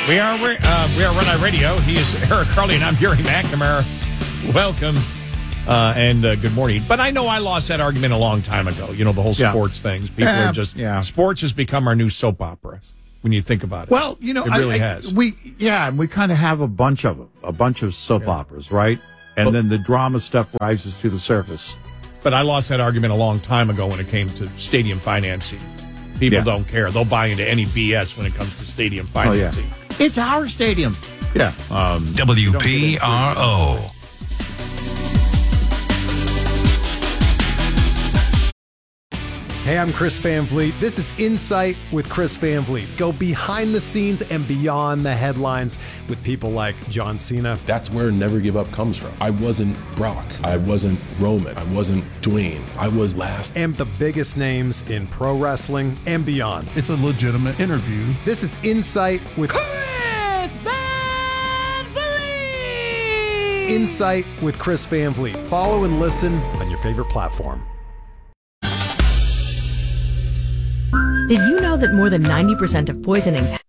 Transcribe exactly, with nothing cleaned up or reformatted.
We are uh, we are Red Eye Radio. He is Eric Carly, and I'm Gary McNamara. Welcome uh, and uh, good morning. But I know I lost that argument a long time ago. You know, the whole sports yeah. things. People uh, are just yeah. sports has become our new soap opera. When you think about it, well, you know, it really I, I, has. We yeah, we kind of have a bunch of them, a bunch of soap yeah. operas, right? And well, then the drama stuff rises to the surface. But I lost that argument a long time ago when it came to stadium financing. People yeah. don't care; they'll buy into any B S when it comes to stadium financing. Oh, yeah. It's our stadium. Yeah. Um, W P R O. Hey, I'm Chris Van Vliet. This is Insight with Chris Van Vliet. Go behind the scenes and beyond the headlines with people like John Cena. That's where Never Give Up comes from. I wasn't Brock. I wasn't Roman. I wasn't Dwayne. I was last. And the biggest names in pro wrestling and beyond. It's a legitimate interview. This is Insight with Chris Van Vliet. Insight with Chris Van Vliet. Follow and listen on your favorite platform. Did you know that more than ninety percent of poisonings